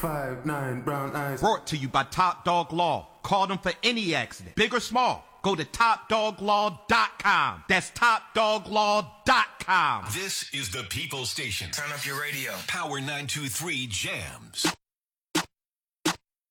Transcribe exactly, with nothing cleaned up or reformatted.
five nine brown eyes. Brought to you by Top Dog Law. Call them for any accident, big or small. Go to top dog law dot com. That's top dog law dot com. This is the People Station. Turn up your radio. Power nine two three Jams.